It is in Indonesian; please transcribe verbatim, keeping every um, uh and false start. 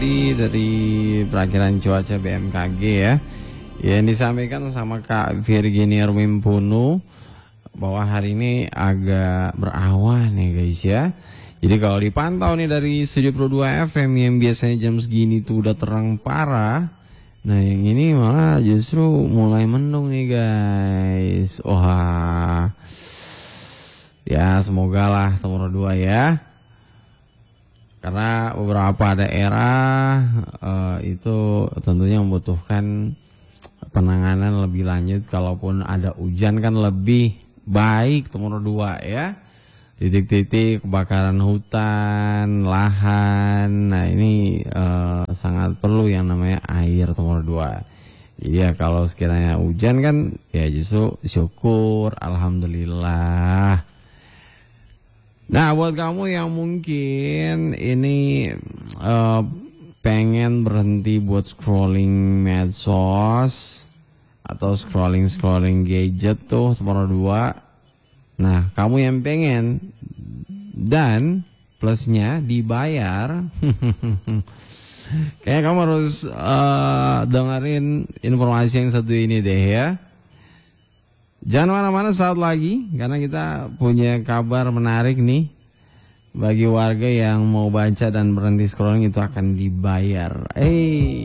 Dari perakiran cuaca B M K G ya, yang disampaikan sama Kak Virginia Rumimpunu bahwa hari ini agak berawan ya guys ya. Jadi kalau dipantau nih dari tujuh puluh dua F M yang biasanya jam segini tuh udah terang parah, nah yang ini malah justru mulai mendung nih guys. Wah, ya semoga lah nomor dua ya. Karena beberapa daerah uh, itu tentunya membutuhkan penanganan lebih lanjut. Kalaupun ada hujan kan lebih baik nomor dua ya. Titik-titik kebakaran hutan, lahan. Nah ini uh, sangat perlu yang namanya air nomor dua. Jadi ya kalau sekiranya hujan kan ya justru syukur, alhamdulillah. Nah buat kamu yang mungkin ini uh, pengen berhenti buat scrolling medsos atau scrolling-scrolling gadget tuh nomor dua. Nah kamu yang pengen dan plusnya dibayar, kayak kamu harus uh, dengerin informasi yang satu ini deh ya. Jangan mana-mana saat lagi, karena kita punya kabar menarik nih. Bagi warga yang mau baca dan berhenti scrolling itu akan dibayar. Eh.